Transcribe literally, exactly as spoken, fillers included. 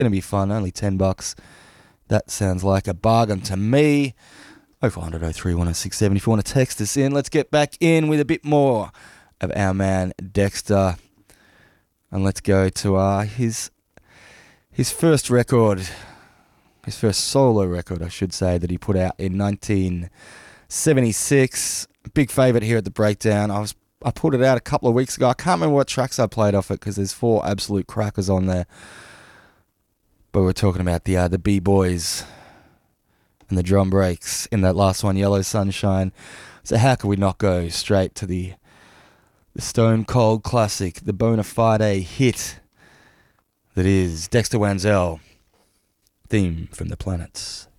Going to be fun. Only ten bucks. That sounds like a bargain to me. oh four hundred oh three one oh six seven if you want to text us in. Let's get back in with a bit more of our man Dexter. And let's go to uh, his his first record, his first solo record, I should say, that he put out in nineteen seventy-six. Big favourite here at the Breakdown. I was I put it out a couple of weeks ago. I can't remember what tracks I played off it because there's four absolute crackers on there. But we're talking about the uh, the B-Boys and the drum breaks in that last one, Yellow Sunshine. So how could we not go straight to the the stone cold classic, the bona fide hit that is Dexter Wansel, Theme from the Planets.